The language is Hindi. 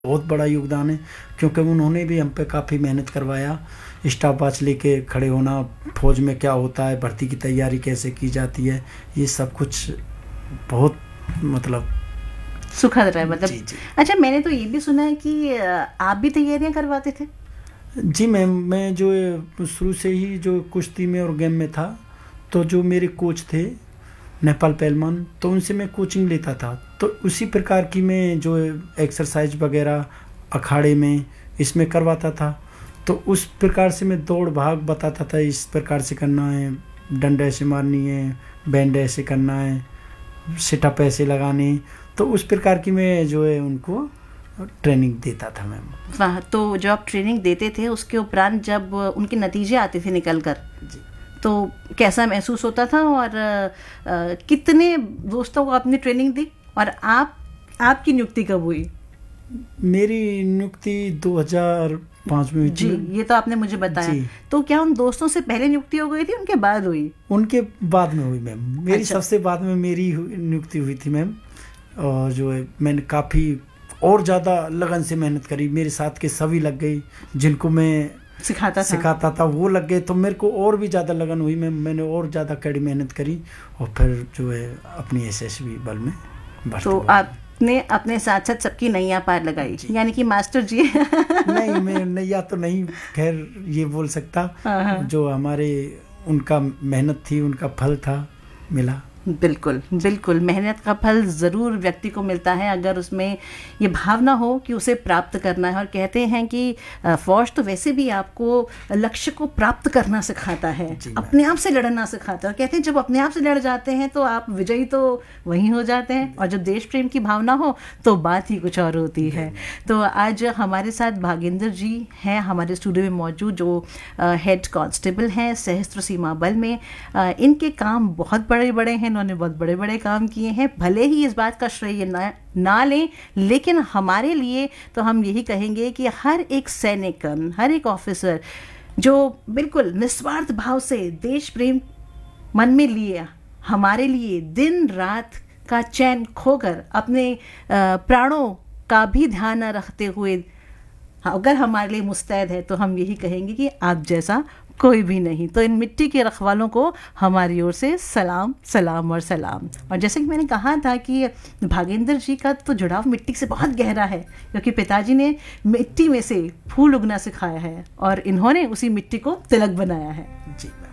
बहुत बड़ा योगदान है, क्योंकि उन्होंने भी हम पे काफ़ी मेहनत करवाया। स्टाफ वाच लेके खड़े होना, फौज में क्या होता है, भर्ती की तैयारी कैसे की जाती है, ये सब कुछ बहुत मतलब सुखद रहा है मतलब। जी जी अच्छा, मैंने तो ये भी सुना है कि आप भी तैयारियां करवाते थे। जी मैम, मैं जो शुरू से ही जो कुश्ती में और गेम में था, तो जो मेरे कोच थे नेपाल पहलवान, तो उनसे मैं कोचिंग लेता था। तो उसी प्रकार की मैं जो एक्सरसाइज वगैरह अखाड़े में इसमें करवाता था। तो उस प्रकार से मैं दौड़ भाग बताता था, इस प्रकार से करना है, डंडा ऐसे मारनी है, बैंड ऐसे करना है, सिटअप ऐसे लगाने। तो उस प्रकार की मैं जो है उनको ट्रेनिंग देता था मैम। वाह। तो जब आप ट्रेनिंग देते थे उसके उपरांत जब उनके नतीजे आते थे निकल कर, जी तो कैसा महसूस होता था? और कितने दोस्तों को आपने ट्रेनिंग दी और आपकी नियुक्ति कब हुई? मेरी नियुक्ति 2005 में हुई जी, थी। ये तो आपने मुझे बताया। जी। तो क्या उन दोस्तों से पहले नियुक्ति हो गई थी, उनके बाद हुई? उनके बाद में हुई मैम, मेरी अच्छा। सबसे बाद में मेरी नियुक्ति हुई थी मैम। और जो है मैंने काफ़ी और ज़्यादा लगन से मेहनत करी, मेरे साथ के सभी लग गई, जिनको मैं सिखाता था वो लग गए, तो मेरे को और भी ज़्यादा लगन हुई मैम। मैंने और ज़्यादा कड़ी मेहनत करी और फिर जो है अपनी एसएसबी बल में भर्ती तो हुआ। आपने अपने साथ साथ सबकी नैया पार लगाई, यानी कि मास्टर जी। नहीं, मैं नैया तो नहीं खैर ये बोल सकता, जो हमारे उनका मेहनत थी, उनका फल था, मिला। बिल्कुल बिल्कुल, मेहनत का फल ज़रूर व्यक्ति को मिलता है अगर उसमें ये भावना हो कि उसे प्राप्त करना है। और कहते हैं कि फौज तो वैसे भी आपको लक्ष्य को प्राप्त करना सिखाता है, अपने आप से लड़ना सिखाता है। और कहते हैं जब अपने आप से लड़ जाते हैं तो आप विजयी तो वहीं हो जाते हैं, और जब देश प्रेम की भावना हो तो बात ही कुछ और होती है। तो आज हमारे साथ भागेंद्र जी हैं हमारे स्टूडियो में मौजूद, जो हेड कांस्टेबल हैं सशस्त्र सीमा बल में। इनके काम बहुत बड़े बड़े हैं, इन्होंने बहुत बड़े बड़े काम किए हैं। भले ही इस बात का श्रेय ना लें, लेकिन हमारे लिए तो हम यही कहेंगे कि हर एक सैनिक, हर एक ऑफिसर जो बिल्कुल निस्वार्थ भाव से देश प्रेम मन में लिए, हमारे लिए दिन रात का चैन खोकर अपने प्राणों का भी ध्यान न रखते हुए अगर हमारे लिए मुस्तैद है, तो हम यही कहेंगे कि आप जैसा कोई भी नहीं। तो इन मिट्टी के रखवालों को हमारी ओर से सलाम सलाम और सलाम। और जैसे कि मैंने कहा था कि भागेंद्र जी का तो जुड़ाव मिट्टी से बहुत गहरा है, क्योंकि पिताजी ने मिट्टी में से फूल उगना सिखाया है और इन्होंने उसी मिट्टी को तिलक बनाया है। जी।